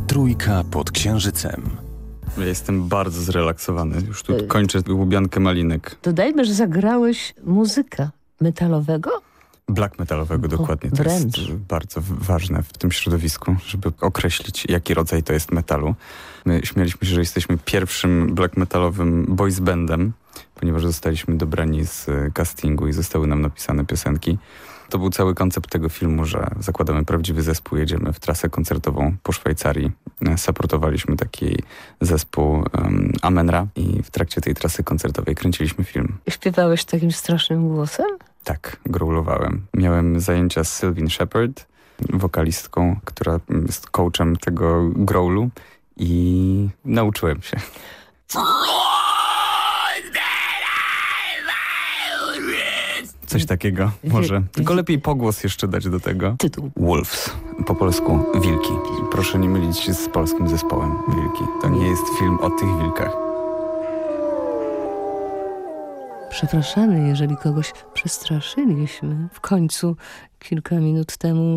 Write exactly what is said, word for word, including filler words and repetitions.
Trójka pod księżycem. Ja jestem bardzo zrelaksowany. Już tu kończę łubiankę malinek. Dodajmy, że zagrałeś muzyka metalowego? Black metalowego, dokładnie. To wręcz. jest bardzo ważne w tym środowisku, żeby określić, jaki rodzaj to jest metalu. My śmialiśmy się, że jesteśmy pierwszym black metalowym boys bandem, ponieważ zostaliśmy dobrani z castingu i zostały nam napisane piosenki. To był cały koncept tego filmu, że zakładamy prawdziwy zespół, jedziemy w trasę koncertową po Szwajcarii. Supportowaliśmy taki zespół um, Amenra i w trakcie tej trasy koncertowej kręciliśmy film. Śpiewałeś takim strasznym głosem? Tak, growlowałem. Miałem zajęcia z Sylvin Shepard, wokalistką, która jest coachem tego growlu i nauczyłem się. Coś takiego może. Tylko lepiej pogłos jeszcze dać do tego. Tytuł. Wolves. Po polsku wilki. Proszę nie mylić się z polskim zespołem Wilki. To nie jest film o tych wilkach. Przepraszamy, jeżeli kogoś przestraszyliśmy. W końcu kilka minut temu